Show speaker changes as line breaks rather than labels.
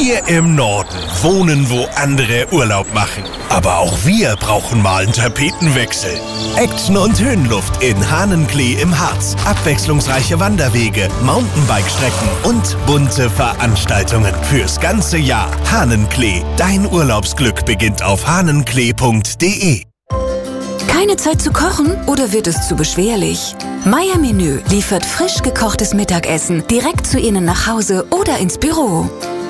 Wir im Norden wohnen, wo andere Urlaub machen. Aber auch wir brauchen mal einen Tapetenwechsel. Action und Höhenluft in Hahnenklee im Harz. Abwechslungsreiche Wanderwege, Mountainbike-Strecken und bunte Veranstaltungen fürs ganze Jahr. Hahnenklee, dein Urlaubsglück beginnt auf hahnenklee.de.
Keine Zeit zu kochen oder wird es zu beschwerlich? Meier Menü liefert frisch gekochtes Mittagessen direkt zu Ihnen nach Hause oder ins Büro.